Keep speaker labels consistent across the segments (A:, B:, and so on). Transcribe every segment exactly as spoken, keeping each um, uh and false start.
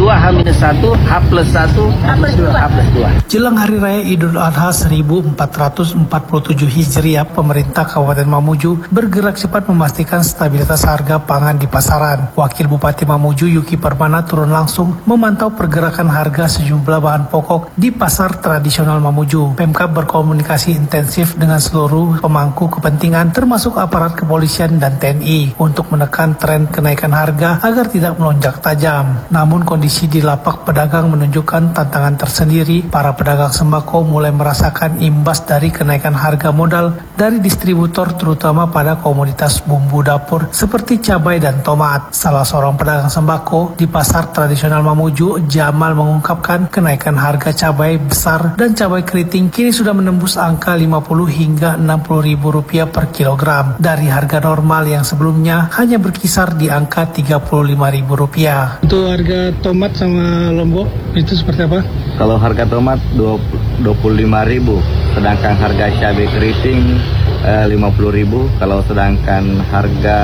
A: dua, H minus satu, H plus satu, H plus dua.
B: Jelang Hari Raya Idul Adha seribu empat ratus empat puluh tujuh Hijriah, pemerintah Kabupaten Mamuju bergerak cepat memastikan stabilitas harga pangan di pasaran. Wakil Bupati Mamuju Yuki Permana turun langsung memantau pergerakan harga sejumlah bahan pokok di pasar tradisional Mamuju. Pemkab berkomunikasi intensif dengan seluruh pemangku kepentingan termasuk aparat kepolisian dan T N I untuk menekan tren kenaikan harga agar tidak melonjak tajam. Namun kondisi di lapak pedagang menunjukkan tantangan tersendiri. Para pedagang sembako mulai merasakan imbas dari kenaikan harga modal dari distributor terutama pada komoditas bumbu dapur seperti cabai dan tomat. Salah seorang pedagang sembako di pasar tradisional Mamuju, Jamal, mengungkapkan kenaikan harga cabai besar dan cabai keriting kini sudah menembus angka lima puluh hingga enam puluh ribu rupiah per kilogram dari harga normal yang sebelumnya hanya berkisar di angka tiga puluh lima ribu rupiah.
C: Untuk harga tomat sama lombok itu seperti apa?
D: Kalau harga tomat dua puluh lima ribu, sedangkan harga cabai keriting eh, lima puluh ribu. Kalau sedangkan harga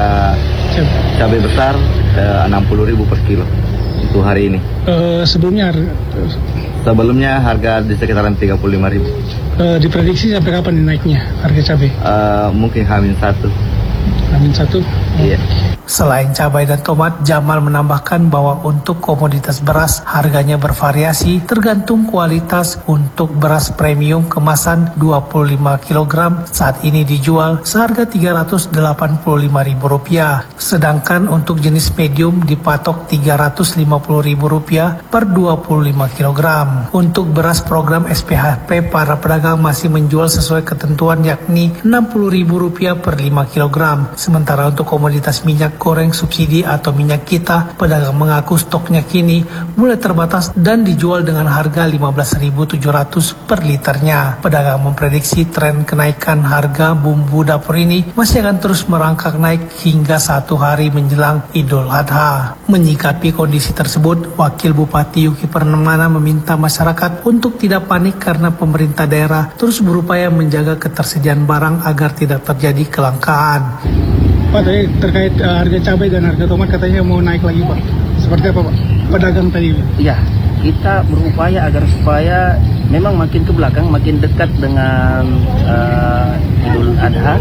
D: cabai besar eh, enam puluh ribu per kilo untuk hari ini.
C: Uh, sebelumnya
D: Sebelumnya harga di sekitaran tiga puluh lima ribu.
C: Uh, diprediksi sampai kapan naiknya harga cabai?
D: Uh, mungkin H minus satu.
C: H minus satu?
D: Iya.
B: Selain cabai dan tomat, Jamal menambahkan bahwa untuk komoditas beras harganya bervariasi tergantung kualitas. Untuk beras premium kemasan dua puluh lima kilogram saat ini dijual seharga tiga ratus delapan puluh lima ribu rupiah. Sedangkan untuk jenis medium dipatok tiga ratus lima puluh ribu rupiah per dua puluh lima kilogram. Untuk beras program S P H P, para pedagang masih menjual sesuai ketentuan yakni enam puluh ribu rupiah per lima kilogram. Sementara untuk komoditas minyak goreng subsidi atau minyak kita, pedagang mengaku stoknya kini mulai terbatas dan dijual dengan harga lima belas ribu tujuh ratus per liternya. Pedagang memprediksi tren kenaikan harga bumbu dapur ini masih akan terus merangkak naik hingga satu hari menjelang Idul Adha. Menyikapi kondisi tersebut, Wakil Bupati Yuki Permana meminta masyarakat untuk tidak panik karena pemerintah daerah terus berupaya menjaga ketersediaan barang agar tidak terjadi kelangkaan.
C: Pak, tadi terkait uh, harga cabai dan harga tomat katanya mau naik lagi, Pak. Seperti apa, Pak? Pedagang tadi.
A: Iya, kita berupaya agar supaya memang makin ke belakang, makin dekat dengan uh, Idul Adha,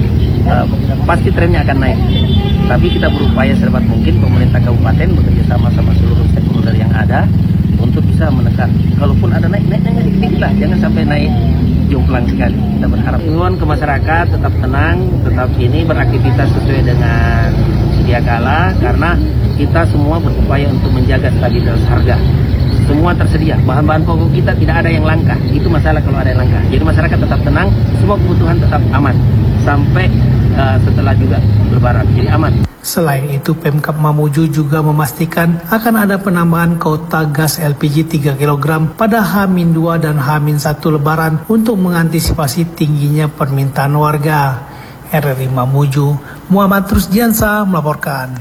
A: uh, pasti trennya akan naik. Tapi kita berupaya sedapat mungkin pemerintah kabupaten bekerja sama sama seluruh stakeholder yang ada untuk bisa menekan. Kalaupun ada naik, naiknya dikit-dikit lah, jangan sampai naik jomplang sekali. Kita berharap himbauan ke masyarakat tetap tenang, tetap ini beraktivitas sesuai dengan sedia kala karena kita semua berupaya untuk menjaga stabilitas harga. Semua tersedia, bahan-bahan pokok kita tidak ada yang langka. Itu masalah kalau ada yang langka. Jadi masyarakat tetap tenang, semua kebutuhan tetap aman sampai uh, setelah juga Lebaran. Jadi aman.
B: Selain itu, Pemkab Mamuju juga memastikan akan ada penambahan kuota gas L P G tiga kilogram pada H minus dua dan H minus satu Lebaran untuk mengantisipasi tingginya permintaan warga. R R I Mamuju, Muhammad Rusdiansa melaporkan.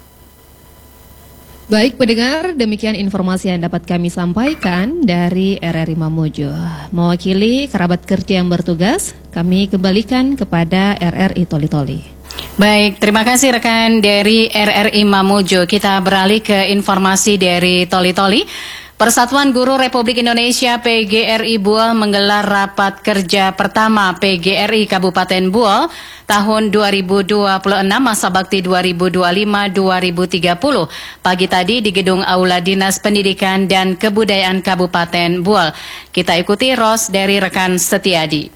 E: Baik pendengar, demikian informasi yang dapat kami sampaikan dari R R I Mamuju. Mewakili kerabat kerja yang bertugas, kami kembalikan kepada R R I Toli Toli.
F: Baik, terima kasih rekan dari R R I Mamuju. Kita beralih ke informasi dari Toli Toli. Persatuan Guru Republik Indonesia P G R I Buol menggelar rapat kerja pertama P G R I Kabupaten Buol tahun dua ribu dua puluh enam masa bakti dua ribu dua puluh lima sampai dua ribu tiga puluh pagi tadi di Gedung Aula Dinas Pendidikan dan Kebudayaan Kabupaten Buol. Kita ikuti Ros dari rekan Setiadi.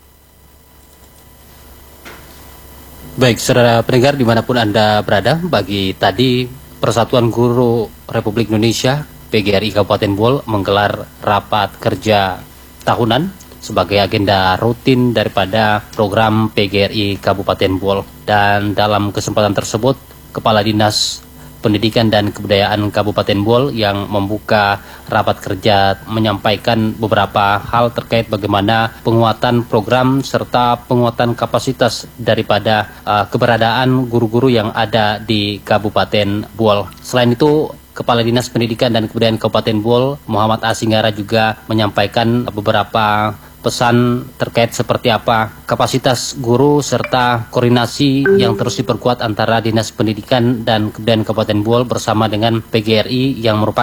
G: Baik, saudara pendengar dimanapun Anda berada, pagi tadi Persatuan Guru Republik Indonesia P G R I Kabupaten Buol menggelar rapat kerja tahunan sebagai agenda rutin daripada program P G R I Kabupaten Buol. Dan dalam kesempatan tersebut, Kepala Dinas Pendidikan dan Kebudayaan Kabupaten Buol yang membuka rapat kerja menyampaikan beberapa hal terkait bagaimana penguatan program serta penguatan kapasitas daripada uh, keberadaan guru-guru yang ada di Kabupaten Buol. Selain itu, Kepala Dinas Pendidikan dan Kebudayaan Kabupaten Buol, Muhammad Asinggara, juga menyampaikan beberapa pesan terkait seperti apa kapasitas guru serta koordinasi yang terus diperkuat antara Dinas Pendidikan dan Kebudayaan Kabupaten Buol bersama dengan P G R I yang merupakan